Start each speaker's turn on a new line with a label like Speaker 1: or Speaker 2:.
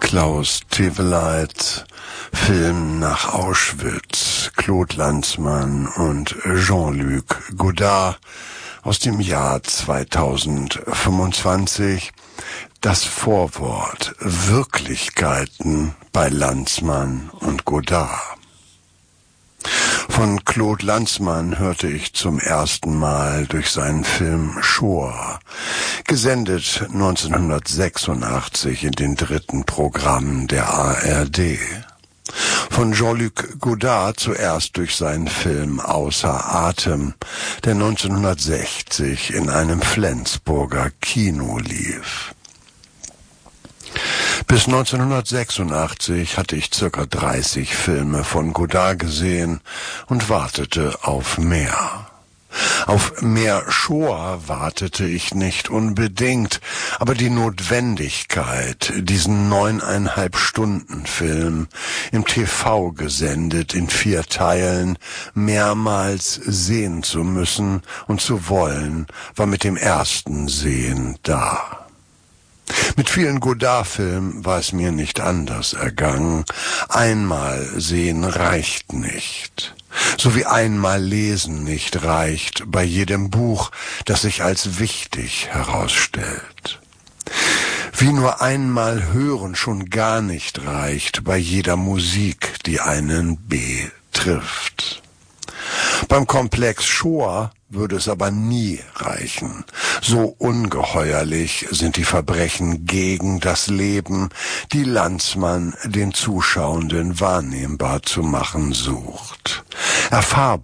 Speaker 1: Klaus Teweleit, Film nach Auschwitz, Claude Lanzmann und Jean-Luc Godard aus dem Jahr 2025. Das Vorwort: Wirklichkeiten bei Lanzmann und Godard. Von Claude Lanzmann hörte ich zum ersten Mal durch seinen Film Shoah, gesendet 1986 in den dritten Programmen der ARD. Von Jean-Luc Godard zuerst durch seinen Film Außer Atem, der 1960 in einem Flensburger Kino lief. Bis 1986 hatte ich circa 30 Filme von Godard gesehen und wartete auf mehr. Auf mehr Shoah wartete ich nicht unbedingt, aber die Notwendigkeit, diesen 9,5-Stunden-Film im TV gesendet in 4 Teilen mehrmals sehen zu müssen und zu wollen, war mit dem ersten Sehen da. Mit vielen Godard-Filmen war es mir nicht anders ergangen. Einmal sehen reicht nicht. So wie einmal lesen nicht reicht bei jedem Buch, das sich als wichtig herausstellt. Wie nur einmal hören schon gar nicht reicht bei jeder Musik, die einen betrifft. Beim Komplex Shoah würde es aber nie reichen. So ungeheuerlich sind die Verbrechen gegen das Leben, die Lanzmann den Zuschauenden wahrnehmbar zu machen sucht. Erfahrbar